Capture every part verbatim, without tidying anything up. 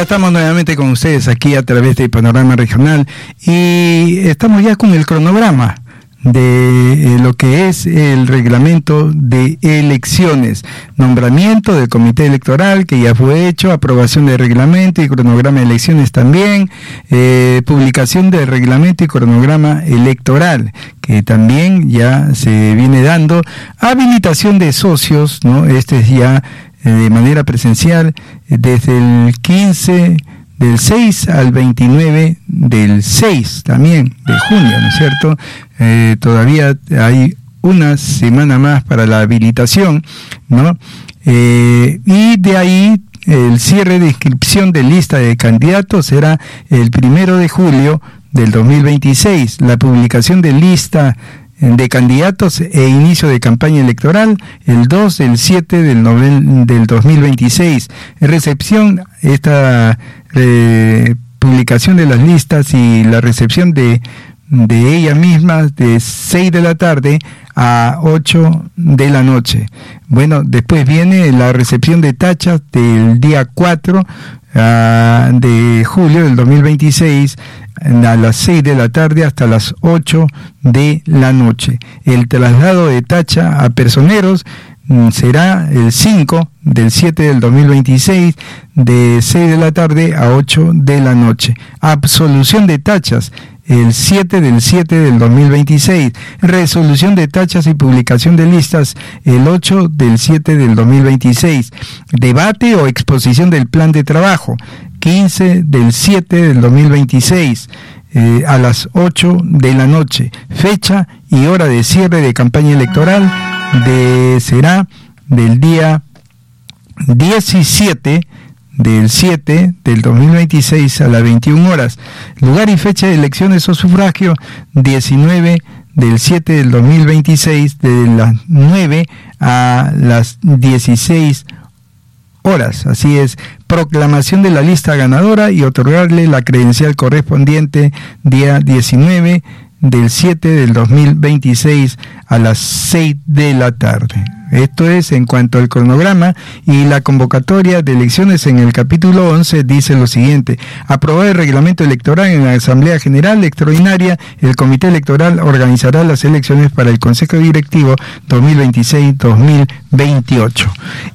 estamos nuevamente con ustedes aquí a través de Panorama Regional y estamos ya con el cronograma de eh, lo que es el reglamento de elecciones, nombramiento del comité electoral que ya fue hecho, aprobación del reglamento y cronograma de elecciones también, eh, publicación del reglamento y cronograma electoral que también ya se viene dando, habilitación de socios, ¿no? Este es ya eh, de manera presencial eh, desde el quince del seis al veintinueve del seis también de junio, ¿no es cierto? Eh, todavía hay una semana más para la habilitación, ¿no? Eh, y de ahí el cierre de inscripción de lista de candidatos será el primero de julio del dos mil veintiséis. La publicación de lista de candidatos e inicio de campaña electoral el dos del siete del, noven, del dos mil veintiséis. Recepción, esta eh, publicación de las listas y la recepción de, de ellas mismas de seis de la tarde a ocho de la noche. Bueno, después viene la recepción de tachas del día cuatro uh, de julio del dos mil veintiséis a las seis de la tarde hasta las ocho de la noche. El traslado de tacha a personeros mm, será el cinco del siete del dos mil veintiséis de seis de la tarde a ocho de la noche. Absolución de tachas el siete del siete del dos mil veintiséis, resolución de tachas y publicación de listas el ocho del siete del dos mil veintiséis, debate o exposición del plan de trabajo quince del siete del dos mil veintiséis eh, a las ocho de la noche, fecha y hora de cierre de campaña electoral de, será del día diecisiete del siete del dos mil veintiséis a las veintiuna horas, lugar y fecha de elecciones o sufragio diecinueve del siete del dos mil veintiséis de las nueve a las dieciséis horas, así es, proclamación de la lista ganadora y otorgarle la credencial correspondiente día diecinueve del siete del dos mil veintiséis a las seis de la tarde. Esto es en cuanto al cronograma, y la convocatoria de elecciones en el capítulo once dice lo siguiente: aprobar el reglamento electoral en la Asamblea General Extraordinaria, el Comité Electoral organizará las elecciones para el Consejo Directivo dos mil veintiséis dos mil veintiocho.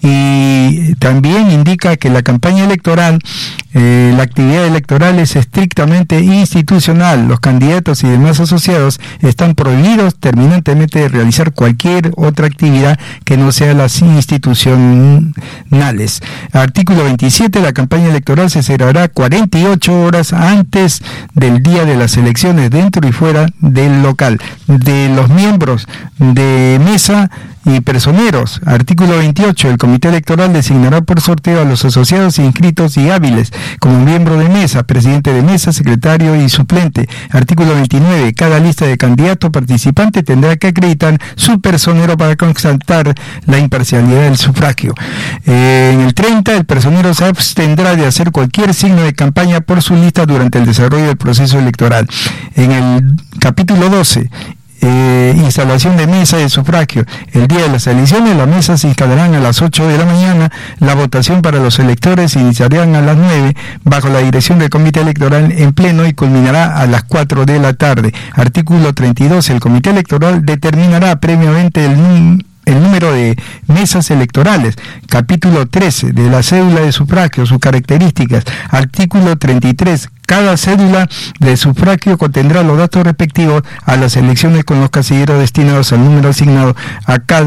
Y también indica que la campaña electoral, eh, la actividad electoral es estrictamente institucional. Los candidatos y demás asociados están prohibidos terminantemente de realizar cualquier otra actividad que no sea las institucionales. Artículo veintisiete. La campaña electoral se celebrará cuarenta y ocho horas antes del día de las elecciones, dentro y fuera del local. De los miembros de mesa y personeros. Artículo veintiocho. El comité electoral designará por sorteo a los asociados inscritos y hábiles como miembro de mesa, presidente de mesa, secretario y suplente. Artículo veintinueve. Cada lista de candidato participante tendrá que acreditar su personero para constatar la imparcialidad del sufragio. Eh, en el treinta. El personero se abstendrá de hacer cualquier signo de campaña por su lista durante el desarrollo del proceso electoral. En el capítulo doce. Eh, instalación de mesa de sufragio. El día de las elecciones las mesas se instalarán a las ocho de la mañana, la votación para los electores se iniciarán a las nueve bajo la dirección del comité electoral en pleno y culminará a las cuatro de la tarde. Artículo treinta y dos. El comité electoral determinará previamente el el número de mesas electorales. Capítulo trece. De la cédula de sufragio, sus características. Artículo treinta y tres. Cada cédula de sufragio contendrá los datos respectivos a las elecciones con los casilleros destinados al número asignado a cada